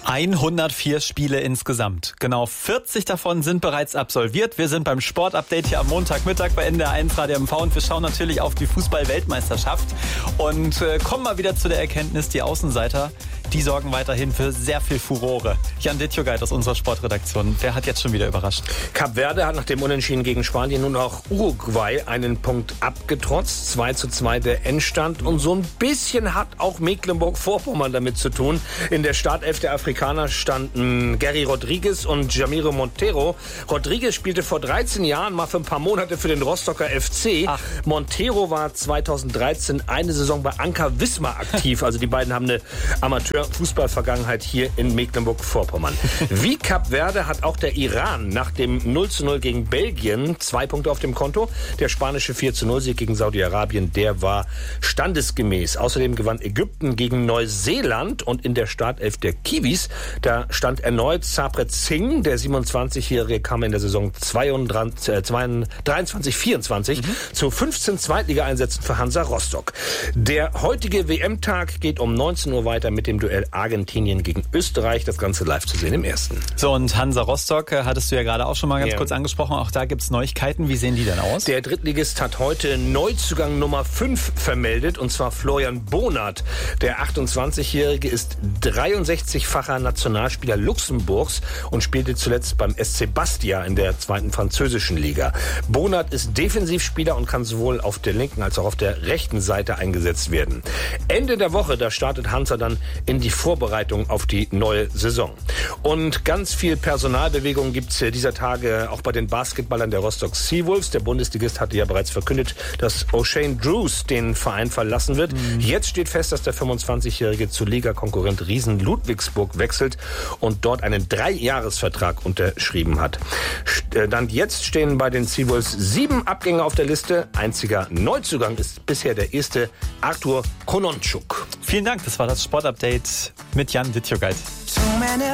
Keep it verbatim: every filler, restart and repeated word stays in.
hundertvier Spiele insgesamt. Genau vierzig davon sind bereits absolviert. Wir sind beim Sportupdate hier am Montagmittag bei N D R eins Radio M V und wir schauen natürlich auf die Fußball-Weltmeisterschaft und äh, kommen mal wieder zu der Erkenntnis, die Außenseiter, die sorgen weiterhin für sehr viel Furore. Jan Dittjogait aus unserer Sportredaktion, wer hat jetzt schon wieder überrascht? Kap Verde hat nach dem Unentschieden gegen Spanien nun auch Uruguay einen Punkt abgetrotzt. zwei zu zwei der Endstand. Und so ein bisschen hat auch Mecklenburg-Vorpommern damit zu tun. In der Startelf der Afrikaner standen Gary Rodriguez und Jamiro Montero. Rodriguez spielte vor dreizehn Jahren mal für ein paar Monate für den Rostocker F C. Ach. Montero war zweitausenddreizehn eine Saison bei Anker Wismar aktiv. Also die beiden haben eine Amateur-Fußball-Vergangenheit hier in Mecklenburg-Vorpommern. Wie Kap Verde hat auch der Iran nach dem null zu null gegen Belgien zwei Punkte auf dem Konto. Der spanische vier zu null Sieg gegen Saudi-Arabien, der war standesgemäß. Außerdem gewann Ägypten gegen Neuseeland und in der Startelf der Kiwis, da stand erneut Sapret Singh, der siebenundzwanzigjährige, kam in der Saison dreiundzwanzig vierundzwanzig mhm. zu fünfzehn Zweitligaeinsätzen für Hansa Rostock. Der heutige W M-Tag geht um neunzehn Uhr weiter mit dem Duell Argentinien gegen Österreich. Das Ganze live zu sehen im ersten. So, und Hansa Rostock äh, hattest du ja gerade auch schon mal ganz ja. kurz angesprochen. Auch da gibt es Neuigkeiten. Wie sehen die denn aus? Der Drittligist hat heute Neuzugang Nummer fünf vermeldet, und zwar Florian Bonat. Der achtundzwanzigjährige ist dreiundsechzigfacher Nationalspieler Luxemburgs und spielte zuletzt beim S C Bastia in der zweiten französischen Liga. Bonat ist Defensivspieler und kann sowohl auf der linken als auch auf der rechten Seite eingesetzt werden. Ende der Woche, da startet Hansa dann in die Vorbereitung auf die neue Saison. Und ganz viel Personalbewegung gibt es dieser Tage auch bei den Basketballern der Rostock Seawolves. Der Bundesligist hatte ja bereits verkündet, dass O'Shane Drews den Verein verlassen wird. Mhm. Jetzt steht fest, dass der fünfundzwanzigjährige zu Ligakonkurrent Riesen Ludwigsburg wechselt und dort einen Dreijahresvertrag unterschrieben hat. Dann jetzt stehen bei den Seawolves sieben Abgänge auf der Liste. Einziger Neuzugang ist bisher der erste, Arthur Kononczuk. Vielen Dank, das war das Sportupdate mit Jan Dittjogait.